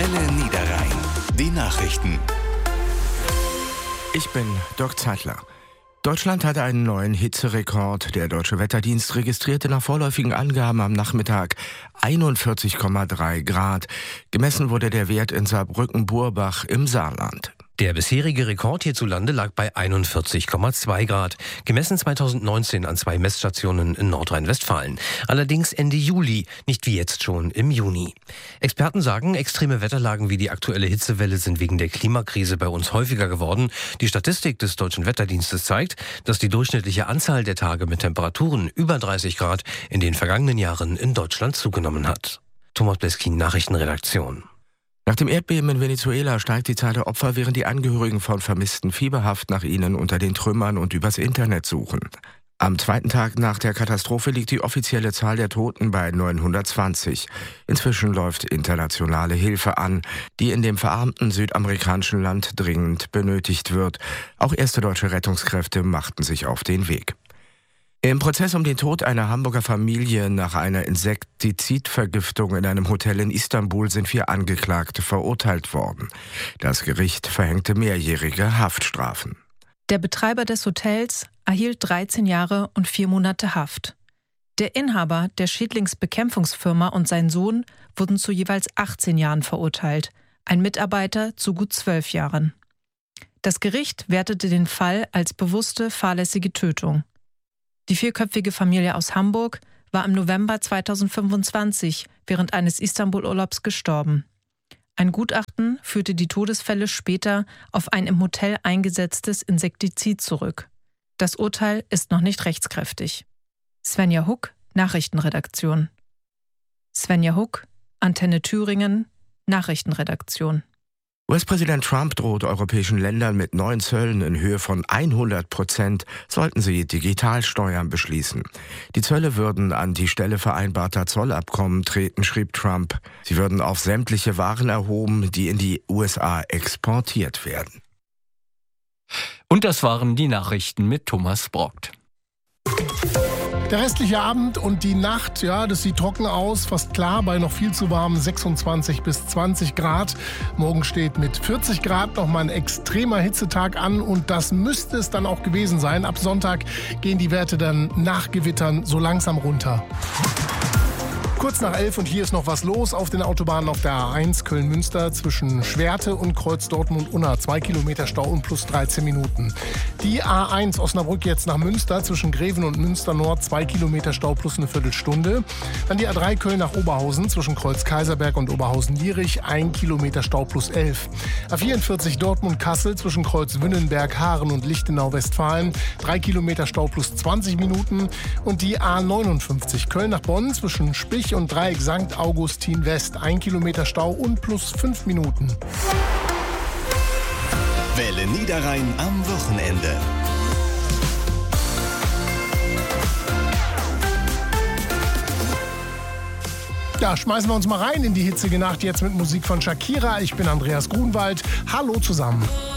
Welle Niederrhein. Die Nachrichten. Ich bin Dirk Zeitler. Deutschland hatte einen neuen Hitzerekord. Der Deutsche Wetterdienst registrierte nach vorläufigen Angaben am Nachmittag 41,3 Grad. Gemessen wurde der Wert in Saarbrücken-Burbach im Saarland. Der bisherige Rekord hierzulande lag bei 41,2 Grad, gemessen 2019 an 2 Messstationen in Nordrhein-Westfalen. Allerdings Ende Juli, nicht wie jetzt schon im Juni. Experten sagen, extreme Wetterlagen wie die aktuelle Hitzewelle sind wegen der Klimakrise bei uns häufiger geworden. Die Statistik des Deutschen Wetterdienstes zeigt, dass die durchschnittliche Anzahl der Tage mit Temperaturen über 30 Grad in den vergangenen Jahren in Deutschland zugenommen hat. Thomas Bleskin, Nachrichtenredaktion. Nach dem Erdbeben in Venezuela steigt die Zahl der Opfer, während die Angehörigen von Vermissten fieberhaft nach ihnen unter den Trümmern und übers Internet suchen. Am zweiten Tag nach der Katastrophe liegt die offizielle Zahl der Toten bei 920. Inzwischen läuft internationale Hilfe an, die in dem verarmten südamerikanischen Land dringend benötigt wird. Auch erste deutsche Rettungskräfte machten sich auf den Weg. Im Prozess um den Tod einer Hamburger Familie nach einer Insektizidvergiftung in einem Hotel in Istanbul sind 4 Angeklagte verurteilt worden. Das Gericht verhängte mehrjährige Haftstrafen. Der Betreiber des Hotels erhielt 13 Jahre und 4 Monate Haft. Der Inhaber der Schädlingsbekämpfungsfirma und sein Sohn wurden zu jeweils 18 Jahren verurteilt, ein Mitarbeiter zu gut 12 Jahren. Das Gericht wertete den Fall als bewusste, fahrlässige Tötung. Die 4-köpfige Familie aus Hamburg war im November 2025 während eines Istanbul-Urlaubs gestorben. Ein Gutachten führte die Todesfälle später auf ein im Hotel eingesetztes Insektizid zurück. Das Urteil ist noch nicht rechtskräftig. Svenja Huck, Nachrichtenredaktion. Svenja Huck, Antenne Thüringen, Nachrichtenredaktion. US-Präsident Trump droht europäischen Ländern mit neuen Zöllen in Höhe von 100%, sollten sie Digitalsteuern beschließen. Die Zölle würden an die Stelle vereinbarter Zollabkommen treten, schrieb Trump. Sie würden auf sämtliche Waren erhoben, die in die USA exportiert werden. Und das waren die Nachrichten mit Thomas Brockt. Der restliche Abend und die Nacht, ja, das sieht trocken aus, fast klar, bei noch viel zu warmen 26 bis 20 Grad. Morgen steht mit 40 Grad nochmal ein extremer Hitzetag an und das müsste es dann auch gewesen sein. Ab Sonntag gehen die Werte dann nach Gewittern so langsam runter. Kurz nach 11 und hier ist noch was los auf den Autobahnen auf der A1 Köln-Münster zwischen Schwerte und Kreuz Dortmund-Unna. 2 Kilometer Stau und plus 13 Minuten. Die A1 Osnabrück jetzt nach Münster zwischen Greven und Münster Nord. 2 Kilometer Stau plus eine Viertelstunde. Dann die A3 Köln nach Oberhausen zwischen Kreuz Kaiserberg und Oberhausen-Lierich. 1 Kilometer Stau plus 11. A44 Dortmund-Kassel zwischen Kreuz Wünnenberg, Haaren und Lichtenau-Westfalen. 3 Kilometer Stau plus 20 Minuten. Und die A59 Köln nach Bonn zwischen Spich und Dreieck St. Augustin West. 1 Kilometer Stau und plus 5 Minuten. Welle Niederrhein am Wochenende. Ja, schmeißen wir uns mal rein in die hitzige Nacht jetzt mit Musik von Shakira. Ich bin Andreas Grunwald. Hallo zusammen.